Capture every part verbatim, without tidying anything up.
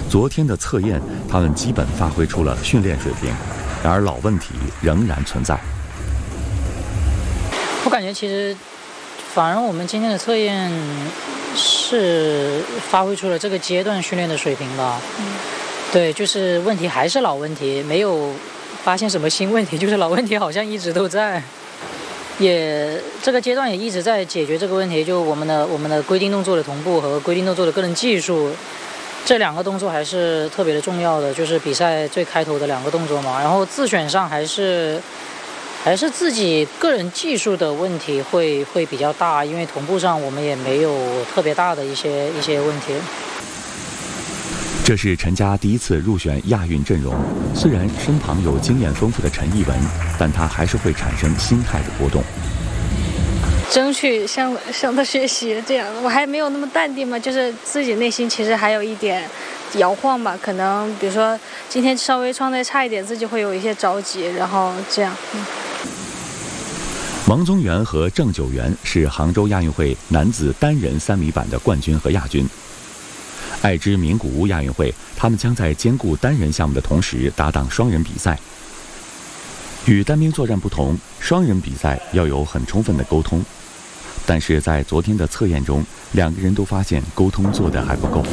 昨天的测验，他们基本发挥出了训练水平，然而老问题仍然存在。 我感觉其实，反而我们今天的测验是发挥出了这个阶段训练的水平吧。嗯，对，就是问题还是老问题，没有发现什么新问题，就是老问题好像一直都在。也这个阶段也一直在解决这个问题，就我们的我们的规定动作的同步和规定动作的个人技术，这两个动作还是特别的重要的，就是比赛最开头的两个动作嘛。然后自选上还是还是自己个人技术的问题会会比较大，因为同步上我们也没有特别大的一些一些问题。 这是陈佳第一次入选亚运阵容，虽然身旁有经验丰富的陈艺文，但他还是会产生心态的波动。 争取向向他学习，这样我还没有那么淡定嘛，就是自己内心其实还有一点摇晃吧，可能比如说今天稍微状态差一点，自己会有一些着急，然后这样。嗯、 王宗源和郑九元是杭州亚运会男子单人三米板的冠军和亚军。爱知名古屋亚运会，他们将在兼顾单人项目的同时搭档双人比赛。与单兵作战不同，双人比赛要有很充分的沟通，但是在昨天的测验中，两个人都发现沟通做得还不够。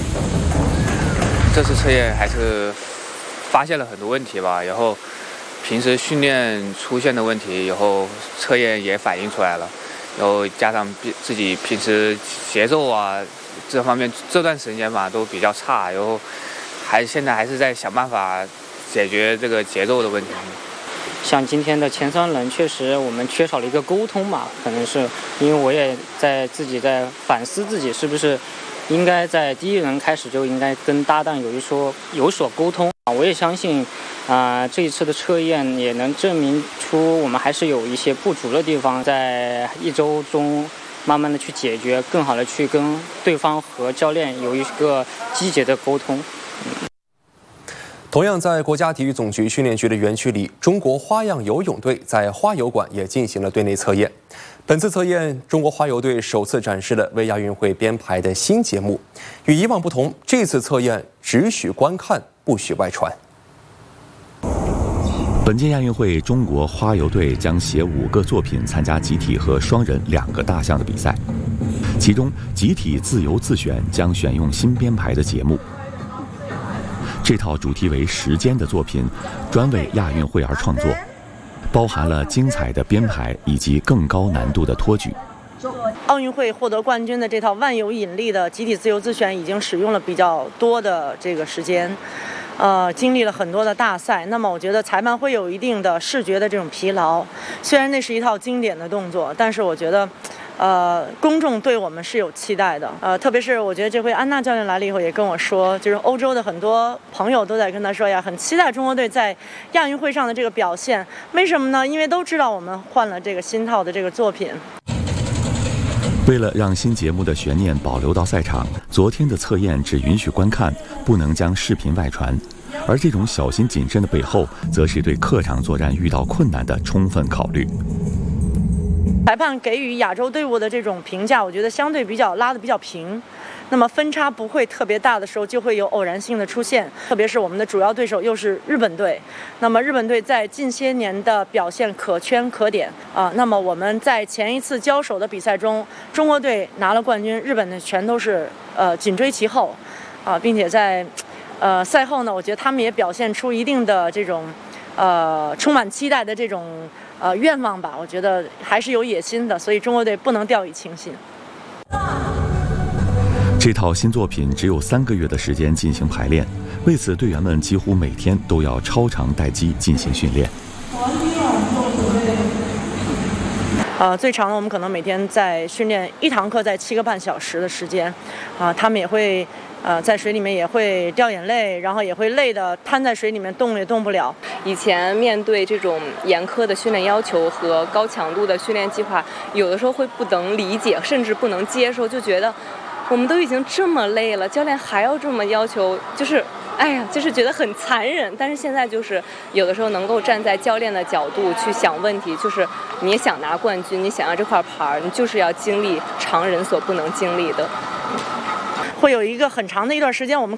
这次测验还是发现了很多问题吧，然后平时训练出现的问题，以后测验也反映出来了，然后加上自己平时节奏啊这方面这段时间吧都比较差，然后还现在还是在想办法解决这个节奏的问题。 像今天的前三轮，确实我们缺少了一个沟通嘛，可能是因为我也在自己在反思自己是不是应该在第一轮开始就应该跟搭档有一说有所沟通。我也相信啊、呃，这一次的测验也能证明出我们还是有一些不足的地方，在一周中慢慢的去解决，更好的去跟对方和教练有一个积极的沟通。 同样在国家体育总局训练局的园区里，中国花样游泳队在花游馆也进行了队内测验。本次测验，中国花游队首次展示了为亚运会编排的新节目。与以往不同，这次测验只许观看，不许外传。 本届亚运会，中国花游队将携五个作品参加集体和双人两个大项的比赛，其中集体自由自选将选用新编排的节目。这套主题为时间的作品，专为亚运会而创作，包含了精彩的编排以及更高难度的托举。 奥运会获得冠军的这套万有引力的集体自由自选已经使用了比较多的这个时间，呃，经历了很多的大赛。那么我觉得裁判会有一定的视觉的这种疲劳，虽然那是一套经典的动作，但是我觉得呃，公众对我们是有期待的，呃，特别是我觉得这回安娜教练来了以后也跟我说，就是欧洲的很多朋友都在跟他说呀，很期待中国队在亚运会上的这个表现。为什么呢？因为都知道我们换了这个新套的这个作品。 为了让新节目的悬念保留到赛场，昨天的测验只允许观看，不能将视频外传。而这种小心谨慎的背后，则是对客场作战遇到困难的充分考虑。 裁判给予亚洲队伍的这种评价，我觉得相对比较拉得比较平，那么分差不会特别大的时候，就会有偶然性的出现。特别是我们的主要对手又是日本队，那么日本队在近些年的表现可圈可点啊。那么我们在前一次交手的比赛中，中国队拿了冠军，日本队全都是呃紧追其后啊，并且在呃赛后呢，我觉得他们也表现出一定的这种呃充满期待的这种。呃，愿望吧，我觉得还是有野心的，所以中国队不能掉以轻心。 这套新作品只有三个月的时间进行排练，为此队员们几乎每天都要超长待机进行训练。 呃，最长的我们可能每天在训练一堂课在七个半小时的时间，啊、呃，他们也会。呃，在水里面也会掉眼泪，然后也会累得瘫在水里面动也动不了。 以前面对这种严苛的训练要求和高强度的训练计划，有的时候会不能理解，甚至不能接受，就觉得我们都已经这么累了，教练还要这么要求，就是哎呀，就是觉得很残忍。但是现在就是有的时候能够站在教练的角度去想问题，就是你想拿冠军，你想要这块牌，你就是要经历常人所不能经历的。 会有一个很长的一段时间，我们